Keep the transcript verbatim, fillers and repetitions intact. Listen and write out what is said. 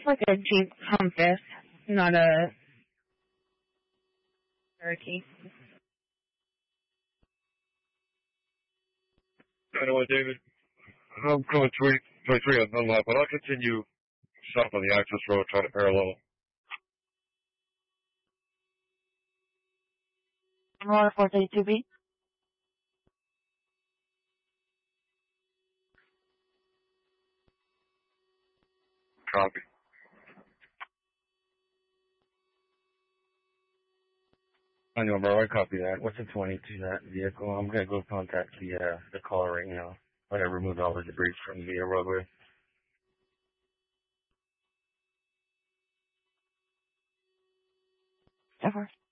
It's like a Jeep Compass, not a Cherokee. Anyway, David, I'm coming twenty-three on Dunlop, but I'll continue south on the access road, trying to parallel. Roller four thirty-two B. Copy. I know, bro. I copy that. What's the twenty to that vehicle? I'm gonna go contact the uh, the caller right now. I gotta remove all the debris from the uh, roadway. Ever.